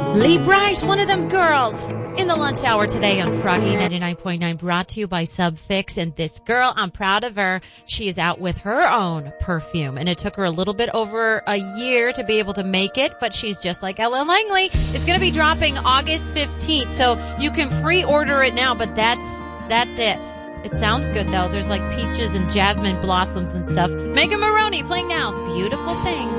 Lee Bryce, one of them girls, in the lunch hour today on Froggy 99.9, brought to you by Subfix. And this girl, I'm proud of her. She is out with her own perfume, and it took her a little bit over a year to be able to make it, but she's just like Ellen Langley. It's going to be dropping August 15th, so you can pre-order it now, but that's it. It sounds good, though. There's like peaches and jasmine blossoms and stuff. Megan Maroney playing now. Beautiful Things.